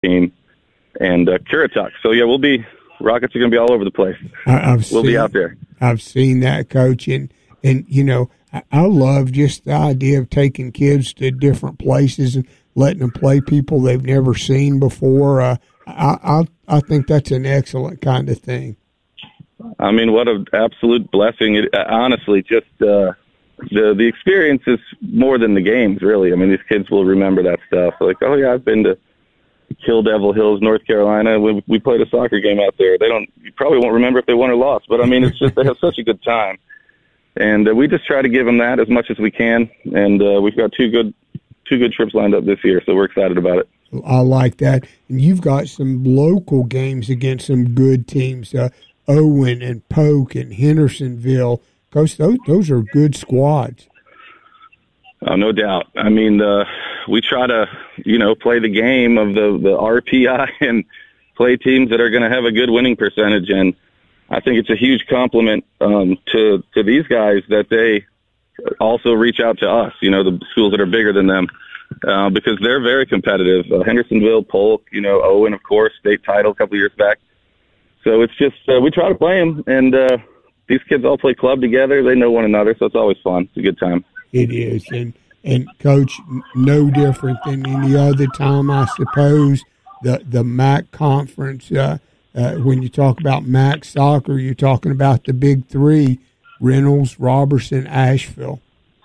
team, and Currituck. So, yeah, Rockets are going to be all over the place. We'll be out there. I've seen that, Coach, and you know, I love just the idea of taking kids to different places and letting them play people they've never seen before. I think that's an excellent kind of thing. I mean, what an absolute blessing! Honestly, just the experience is more than the games, really. I mean, these kids will remember that stuff. Like, oh yeah, I've been to Kill Devil Hills, North Carolina. We played a soccer game out there. You probably won't remember if they won or lost, but I mean, it's just they have such a good time, and we just try to give them that as much as we can. And we've got two good trips lined up this year, so we're excited about it. I like that. And you've got some local games against some good teams, Owen and Polk and Hendersonville. Coach, those are good squads. Oh, no doubt. I mean, we try to, play the game of the RPI and play teams that are going to have a good winning percentage. And I think it's a huge compliment to these guys that they also reach out to us, the schools that are bigger than them, because they're very competitive. Hendersonville, Polk, Owen, of course, state title a couple of years back. So it's just we try to play them, and these kids all play club together. They know one another, so it's always fun. It's a good time. It is, and Coach, no different than any other time, I suppose. The MAC conference, when you talk about MAC soccer, you're talking about the big three: Reynolds, Robertson, Asheville.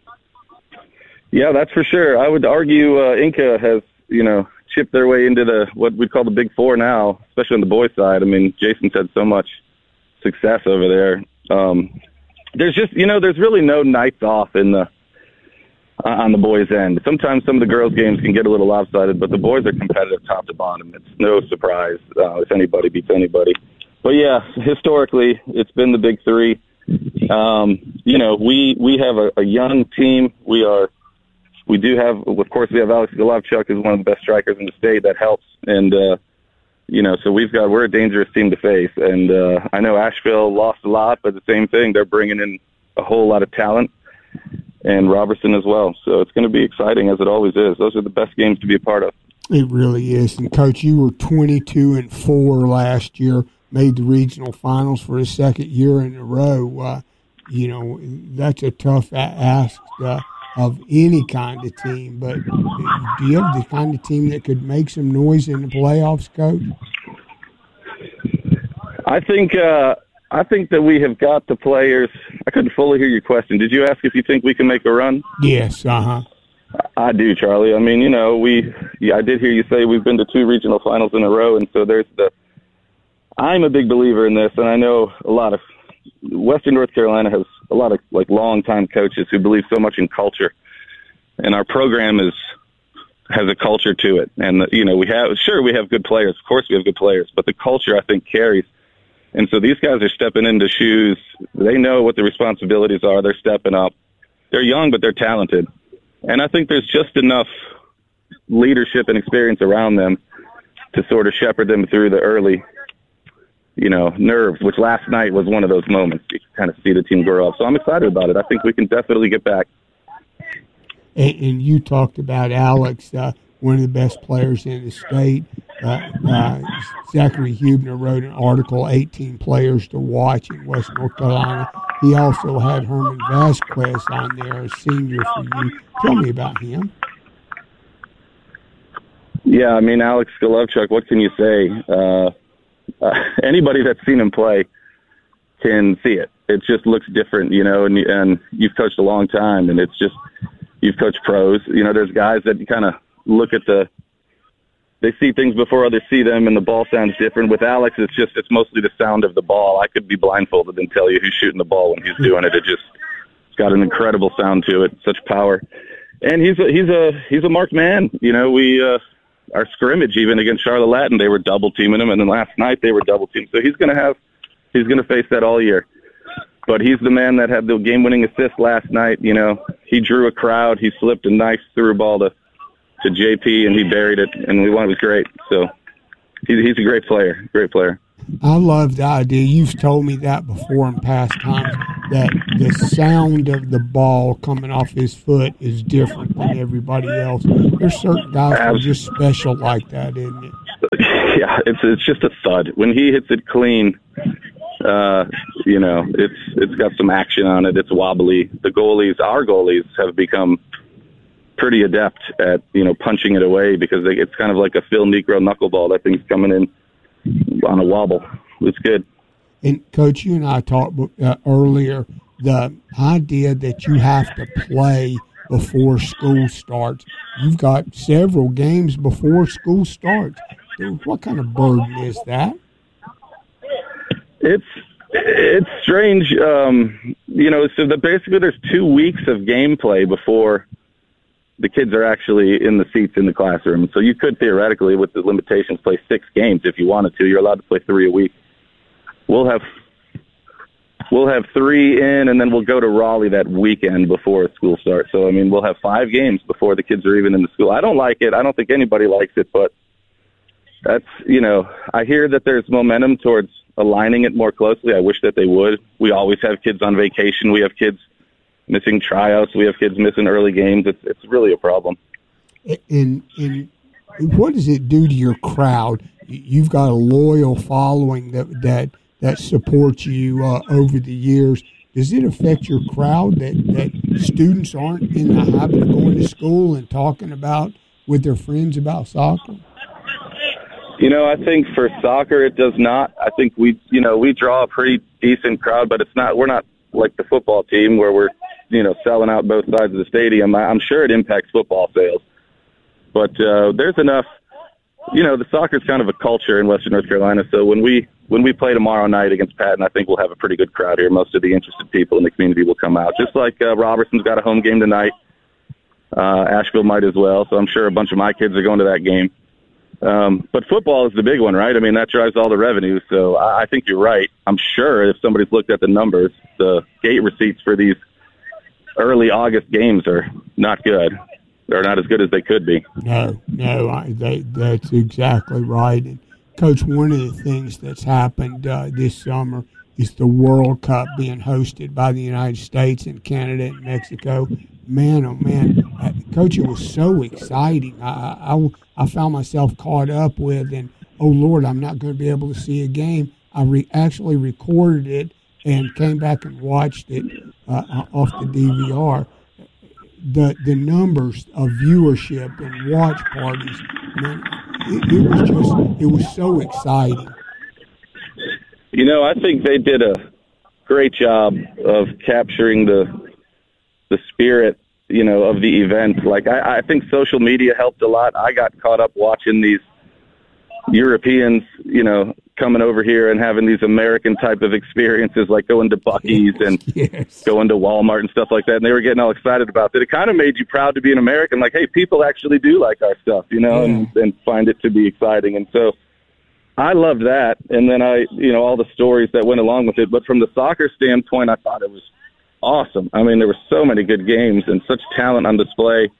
Yeah, that's for sure. I would argue Inca has, chipped their way into what we call the Big Four now, especially on the boys' side. I mean, Jason's had so much success over there. There's just, there's really no nights off on the boys' end. Sometimes some of the girls' games can get a little lopsided, but the boys are competitive top to bottom. It's no surprise if anybody beats anybody. But yeah, historically, it's been the big three. We have a young team. We do have, of course, we have Alex Golovchuk, who's one of the best strikers in the state. That helps. And, so we're a dangerous team to face. And I know Asheville lost a lot, but the same thing. They're bringing in a whole lot of talent, and Robertson as well. So it's going to be exciting, as it always is. Those are the best games to be a part of. It really is. And, Coach, you were 22-4 last year, made the regional finals for the second year in a row. That's a tough ask of any kind of team. But do you have the kind of team that could make some noise in the playoffs, Coach? I think that we have got the players. I couldn't fully hear your question. Did you ask if you think we can make a run? Yes, I do, Charlie. I mean, I did hear you say we've been to 2 regional finals in a row, and so I'm a big believer in this, and I know a lot of Western North Carolina has a lot of long-time coaches who believe so much in culture, and our program has a culture to it. And we have good players. Of course, we have good players, but the culture, I think, carries. And so these guys are stepping into shoes. They know what the responsibilities are. They're stepping up. They're young, but they're talented. And I think there's just enough leadership and experience around them to sort of shepherd them through the early, nerves, which last night was one of those moments. You can kind of see the team grow up. So I'm excited about it. I think we can definitely get back. And you talked about Alex, one of the best players in the state. Zachary Hubner wrote an article, 18 players to watch in West North Carolina. He also had Herman Vasquez on there, a senior for you. Tell me about him. Yeah, I mean, Alex Golovchuk, what can you say? Anybody that's seen him play can see it. It just looks different, and you've coached a long time, and it's just, you've coached pros. There's guys that kind of look at they see things before others see them, and the ball sounds different. With Alex, it's mostly the sound of the ball. I could be blindfolded and tell you who's shooting the ball when he's doing it. It's got an incredible sound to it, such power. And he's a marked man. Our scrimmage, even against Charlotte Latin, they were double teaming him, and then last night they were double teamed. So he's going to face that all year. But he's the man that had the game-winning assist last night. He drew a crowd. He slipped a nice through ball to JP, and he buried it, and we won. It was great. So he's a great player. Great player. I love the idea. You've told me that before in past times, that the sound of the ball coming off his foot is different than everybody else. There's certain guys who are just special like that, isn't it? Yeah, it's just a thud. When he hits it clean, it's got some action on it. It's wobbly. Our goalies have become pretty adept at, punching it away because it's kind of like a Phil Niekro knuckleball. That thing's coming in on a wobble. It's good. And Coach, you and I talked earlier, the idea that you have to play before school starts. You've got several games before school starts. What kind of burden is that? It's strange. Basically there's 2 weeks of gameplay before the kids are actually in the seats in the classroom. So you could theoretically, with the limitations, play 6 games if you wanted to. You're allowed to play 3 a week. We'll have 3 in, and then we'll go to Raleigh that weekend before school starts. So, we'll have 5 games before the kids are even in the school. I don't like it. I don't think anybody likes it, but that's, I hear that there's momentum towards aligning it more closely. I wish that they would. We always have kids on vacation. We have kids missing tryouts. We have kids missing early games. It's really a problem. And what does it do to your crowd? You've got a loyal following that supports you over the years. Does it affect your crowd that students aren't in the habit of going to school and talking about with their friends about soccer? I think for soccer it does not. I think we draw a pretty decent crowd, but we're not like the football team where we're, selling out both sides of the stadium. I'm sure it impacts football sales, but there's enough. The soccer's kind of a culture in Western North Carolina. So when we play tomorrow night against Patton, I think we'll have a pretty good crowd here. Most of the interested people in the community will come out. Just like Robertson's got a home game tonight. Asheville might as well. So I'm sure a bunch of my kids are going to that game. But football is the big one, right? That drives all the revenue. So I think you're right. I'm sure if somebody's looked at the numbers, the gate receipts for these early August games are not good. They're not as good as they could be. No, that's exactly right. And Coach, one of the things that's happened this summer is the World Cup being hosted by the United States and Canada and Mexico. Man, oh man, Coach, it was so exciting. I found myself caught up with, and oh Lord, I'm not going to be able to see a game. I actually recorded it and came back and watched it off the DVR. The numbers of viewership and watch parties, man, it was so exciting. I think they did a great job of capturing the spirit, of the event. Like I think social media helped a lot. I got caught up watching these Europeans, coming over here and having these American type of experiences, like going to Buc-ee's and going to Walmart and stuff like that. And they were getting all excited about it. It kind of made you proud to be an American. Like, hey, people actually do like our stuff, and find it to be exciting. And so I loved that. And then all the stories that went along with it. But from the soccer standpoint, I thought it was awesome. There were so many good games and such talent on display.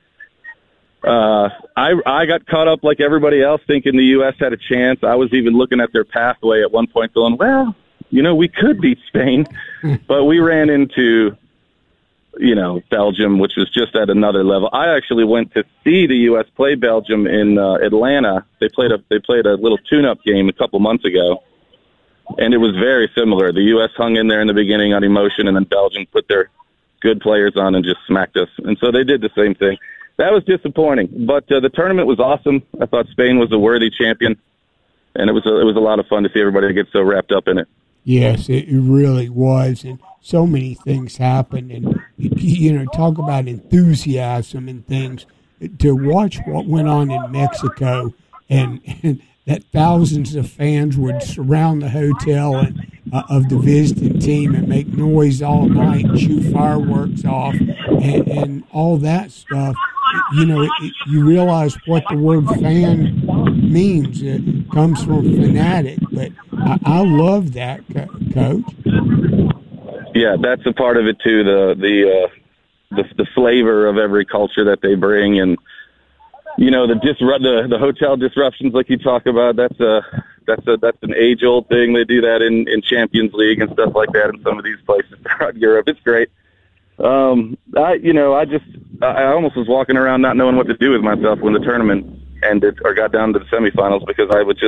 I got caught up like everybody else thinking the U.S. had a chance. I was even looking at their pathway at one point going, well, we could beat Spain. But we ran into, Belgium, which was just at another level. I actually went to see the U.S. play Belgium in Atlanta. They played a little tune-up game a couple months ago, and it was very similar. The U.S. hung in there in the beginning on emotion, and then Belgium put their good players on and just smacked us. And so they did the same thing. That was disappointing, but the tournament was awesome. I thought Spain was a worthy champion, and it was a lot of fun to see everybody get so wrapped up in it. Yes, it really was, and so many things happened. And talk about enthusiasm and things. To watch what went on in Mexico, and that thousands of fans would surround the hotel and of the visiting team and make noise all night, and shoot fireworks off, and all that stuff. You realize what the word fan means. It comes from fanatic, but I love that, Coach. Yeah, that's a part of it too. The flavor of every culture that they bring, and the hotel disruptions like you talk about. That's an age-old thing. They do that in Champions League and stuff like that in some of these places throughout Europe. It's great. I almost was walking around not knowing what to do with myself when the tournament ended or got down to the semifinals, because I would just